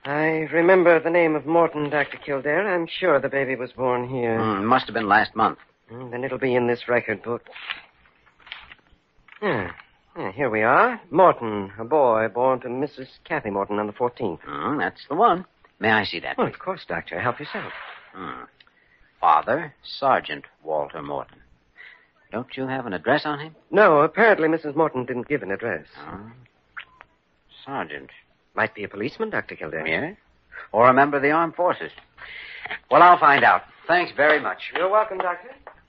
I remember the name of Morton, Dr. Kildare. I'm sure the baby was born here. Must have been last month. Then it'll be in this record book. Here we are. Morton, a boy born to Mrs. Kathy Morton on the 14th. That's the one. May I see that? Well, of course, Doctor. Help yourself. Father, Sergeant Walter Morton. Don't you have an address on him? No, apparently Mrs. Morton didn't give an address. Sergeant. Might be a policeman, Dr. Kildare. Yes? Or a member of the armed forces. Well, I'll find out. Thanks very much. You're welcome, Doctor.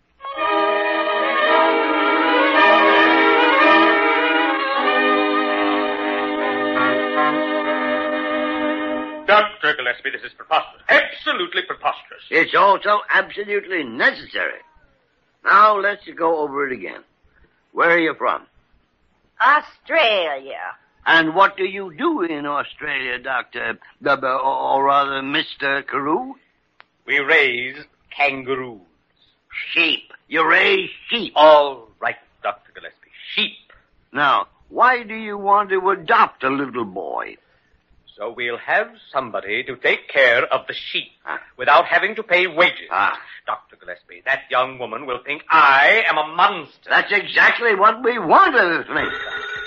Dr. Gillespie, this is preposterous. Absolutely preposterous. It's also absolutely necessary. Now, let's go over it again. Where are you from? Australia. And what do you do in Australia, Dr. Or rather, Mr. Carew? We raise kangaroos. Sheep. You raise sheep. All right, Dr. Gillespie. Sheep. Now, why do you want to adopt a little boy? So we'll have somebody to take care of the sheep without having to pay wages. Dr. Gillespie, that young woman will think I am a monster. That's exactly what we want of this thing.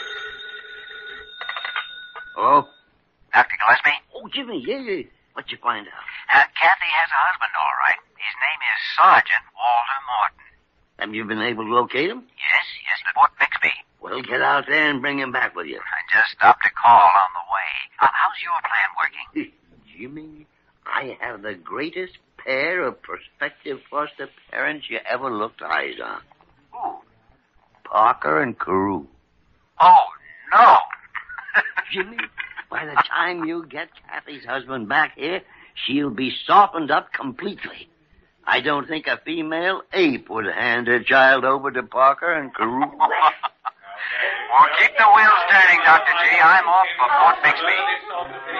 Hello? Dr. Gillespie? Oh, Jimmy, yeah. What'd you find out? Kathy has a husband, all right. His name is Sergeant Walter Morton. Have you been able to locate him? Yes, at Fort Bixby. Well, get out there and bring him back with you. I just stopped a call on the way. How's your plan working? Jimmy, I have the greatest pair of prospective foster parents you ever looked eyes on. Who? Parker and Carew. Oh, no. Jimmy, by the time you get Kathy's husband back here, she'll be softened up completely. I don't think a female ape would hand her child over to Parker and Carew. Well, keep the wheels turning, Dr. G. I'm off for Fort Bixby.